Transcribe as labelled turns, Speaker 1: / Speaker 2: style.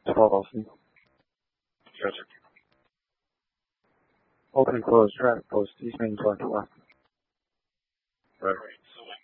Speaker 1: policy.
Speaker 2: Gotcha.
Speaker 1: Open closed track post East Main 21.
Speaker 2: Right. So